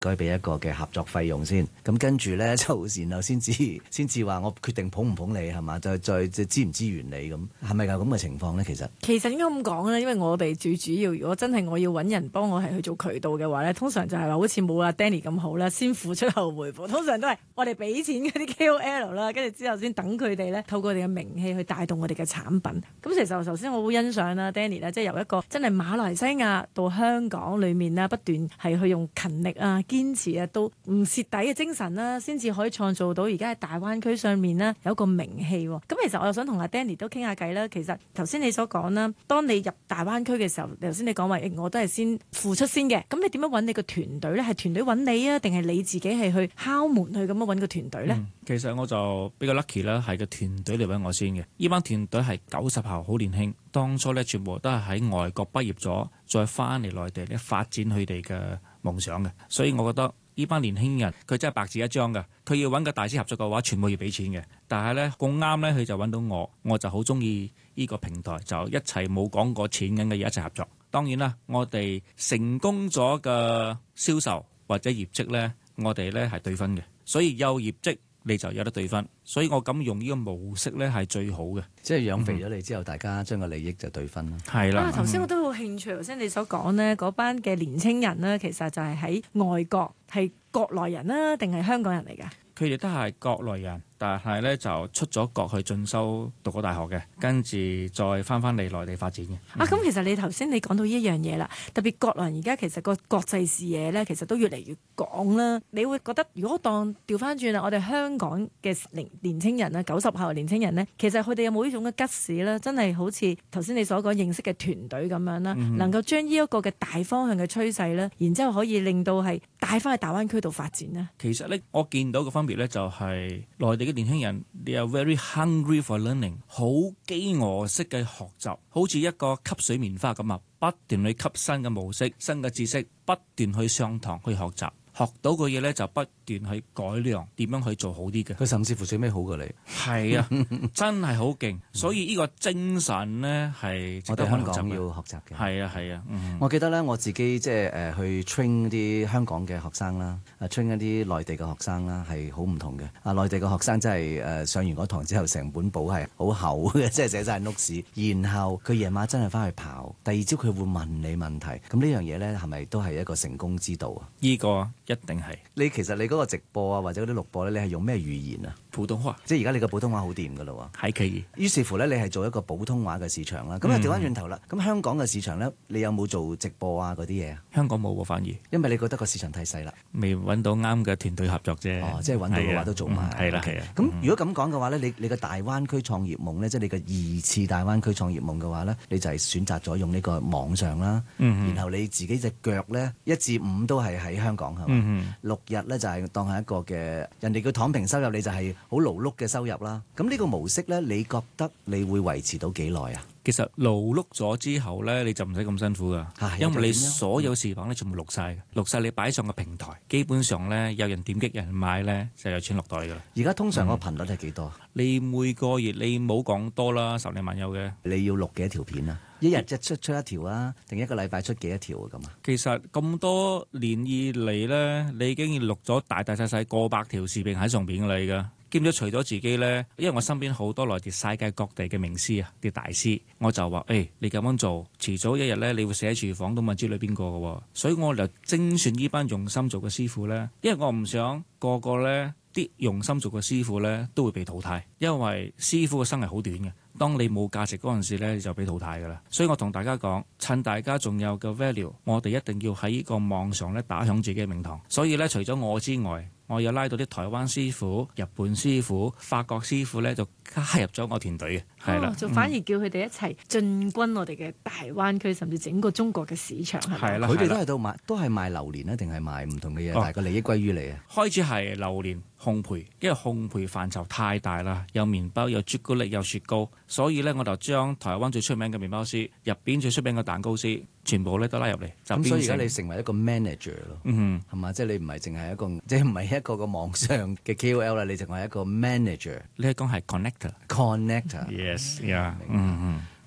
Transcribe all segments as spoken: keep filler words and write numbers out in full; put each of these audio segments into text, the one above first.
該俾一個嘅合作費用先，咁跟住咧就然後先至先至話我決定捧唔捧你係嘛，再再即係支唔支援你咁，係咪㗎咁嘅情況咧？其實其實應該咁講啦，因為我哋最主要，如果真係我要揾人幫我係去做渠道嘅話咧，通常就係話好似冇阿 Danny 咁好啦，先付出後回報，通常都係我哋俾錢嗰啲 K O L 啦，跟住之後先等佢哋咧透過我哋嘅名氣去帶動我哋嘅產品。咁其實頭先我好欣賞啦 Danny 咧，即係由一個真係馬來西亞到香港裏面啦，不斷係去用勤力啊、堅持啊，到唔蝕底嘅精神啦，先至可以創造到而家喺大灣區上面啦有一個名氣。咁其實我又想同阿 Danny 都傾下偈啦。其實頭先你所講啦，當你入大灣區嘅時候，頭先你講話，我都係先付出先嘅。咁你點樣揾你個團隊咧？係團隊揾你啊，定係你自己係去敲門去咁樣揾個團隊咧？ 嗯，其實我就比較 lucky 啦，係個團隊嚟揾我先嘅。呢班團隊係九十後，好年輕，當初咧全部都係喺外國畢業咗，再翻嚟內地咧發展佢哋嘅夢想嘅。所以我覺得呢班年輕人佢真係白紙一張㗎。佢要揾個大師合作嘅話，全部要俾錢嘅。但係呢，咁啱呢，佢就揾到我，我就好中意呢個平台，就一齊冇講過錢緊嘅嘢一齊合作。當然啦，我哋成功咗嘅銷售或者業績呢，我哋呢係對分嘅。所以有業績你就有得對分。所以我咁用呢個模式呢係最好嘅， 即係養肥咗你之後，嗯、大家將個利益就對分啦。 係啦。 頭先、啊、我都好興趣，頭先你所講呢嗰班嘅年青人呢，其實就係喺外國，係國內人啦，定係香港人嚟㗎？ 佢哋都係國內人，但係咧就出咗國去進修讀咗大學嘅，跟住再翻翻嚟內地發展嘅。 啊，咁其實你頭先你講到呢一樣嘢啦，特別國內人而家其實個國際視野咧，其實都越嚟越廣啦。你會覺得如果當調翻轉啦，我哋香港嘅年年青人啦，九十後年青人咧，其實佢哋有冇呢種嘅吉事咧？真係好似頭先你所講認識嘅團隊咁樣啦，嗯、能夠將呢一個嘅大方向嘅趨勢咧，然之後可以令到係帶翻去大灣區度發展呢？ 其實咧，我見到嘅分別咧就係內地嘅年輕人 ，they are very hungry for learning， 好飢餓式嘅學習，好似一個吸水棉花咁啊，不斷去吸新嘅模式、新嘅知識，不斷去上堂去學習。學到嘅嘢咧就不斷去改良，點樣去做好啲嘅。 佢甚至乎最尾好過你。 係啊，真係好勁。所以呢個精神呢，係我哋香港要學習嘅。 係啊係啊，嗯、 我記得咧我自己即係誒去 train 啲香港嘅學生啦，誒 train 一啲內地嘅學生啦，係好唔同嘅。啊，內地嘅學生真係誒上完嗰堂之後，成本簿係好厚嘅，即係寫晒 notes。然後佢夜晚真係翻去刨，第二朝佢會問你問題。咁呢樣嘢咧係咪都係一個成功之道啊？ 呢個一定係。 你其實你嗰個直播啊，或者嗰啲錄播咧，你係用咩語言啊？ 普通話。 即係而家你個普通話好掂噶咯喎。 係可以。 於是乎咧，你係做一個普通話嘅市場啦。咁啊調翻轉頭啦，咁香港嘅市場咧，你有冇做直播啊嗰啲嘢啊？ 香港冇喎，反而。 因為你覺得個市場太細啦。 未揾到啱嘅團隊合作啫。 哦，即係揾到嘅話都做埋。 係啦係啊。 咁如果咁講嘅話咧，你你個大灣區創業夢咧，即係你個二次大灣區創業夢嘅話咧，你就係選擇咗用呢個網上啦。然後你自己隻腳咧，一至五都係喺香港係嘛？六日咧就係當係一個嘅人哋叫躺平收入，你就係好勞碌嘅收入啦。咁呢個模式咧，你覺得你會維持到幾耐啊？ 其實勞碌咗之後咧，你就唔使咁辛苦噶，啊、因為你所有視頻咧全部錄晒，錄晒你擺上個平台，基本上咧有人點擊、有人買咧就有錢落袋噶啦。 而家通常個頻率係幾多？ 嗯、你每個月你冇講多啦，十零萬有嘅。 你要錄幾多條片啊？一日即出出一條啊？定一個禮拜出幾多條啊？咁啊？ 其實咁多年以嚟咧，你已經錄咗大大細細過百條視頻喺上邊噶啦，而家。兼咗除咗自己呢，因為我身邊好多來自世界各地嘅名師啊，啲大師，我就話：誒、欸，你咁樣做，遲早一日呢，你會死喺廚房都唔知你邊個嘅。所以我就精選呢班用心做嘅師傅呢，因為我唔想個個呢啲用心做嘅師傅呢都會被淘汰，因為師傅嘅生涯好短嘅。當你冇價值嗰陣時呢，你就被淘汰㗎啦。所以我同大家講，趁大家仲有嘅 value，我哋一定要喺呢個網上呢打響自己嘅名堂。所以呢，除咗我之外，我有拉到啲台灣師傅、日本師傅、法國師傅咧，就加入咗我團隊嘅，係啦、 哦，就反而叫佢哋一齊進軍我哋嘅大灣區，甚至整個中國嘅市場，係啦， 佢哋都係到賣，都係賣榴蓮啊，定係賣唔同嘅嘢，但係個利益歸於你啊。 開始係榴蓮烘焙，因為烘焙範疇太大啦，有麵包、有朱古力、有雪糕，所以咧我就將台灣最出名嘅麵包師、入邊最出名嘅蛋糕師，全部咧都拉入嚟。 咁所以而家你成為一個 manager 咯， 嗯哼， 係嘛？即係你唔係淨係一個，即係唔係一個個網上嘅 K O L 啦，你淨係一個 manager。 你係講係 connector，connector，yes，yeah，嗯嗯。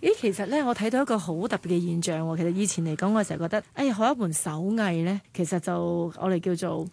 咦，其實咧，我睇到一個好特別嘅現象喎。其實以前嚟講，我成日覺得，哎呀，學一門手藝咧，其實就我哋叫做